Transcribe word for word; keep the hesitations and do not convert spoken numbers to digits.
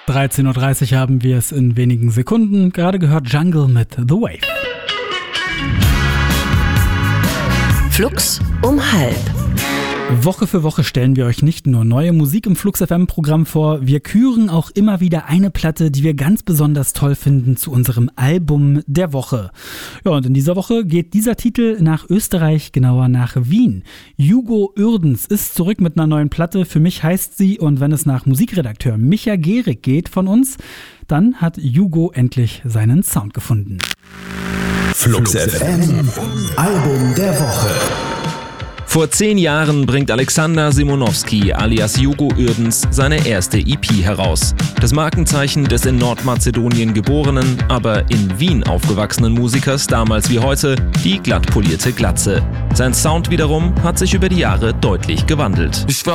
dreizehn Uhr dreißig haben wir es in wenigen Sekunden. Gerade gehört Jungle mit The Wave. Flux um halb. Woche für Woche stellen wir euch nicht nur neue Musik im Flux F M-Programm vor, wir küren auch immer wieder eine Platte, die wir ganz besonders toll finden, zu unserem Album der Woche. Ja, und in dieser Woche geht dieser Titel nach Österreich, genauer nach Wien. Hugo Uerdens ist zurück mit einer neuen Platte. Für mich heißt sie, und wenn es nach Musikredakteur Micha Gehrig geht von uns, dann hat Hugo endlich seinen Sound gefunden. Flux F M, Album der Woche. Vor zehn Jahren bringt Alexander Simonowski alias Hugo Uerdens seine erste E P heraus. Das Markenzeichen des in Nordmazedonien geborenen, aber in Wien aufgewachsenen Musikers, damals wie heute, die glatt polierte Glatze. Sein Sound wiederum hat sich über die Jahre deutlich gewandelt. Ich war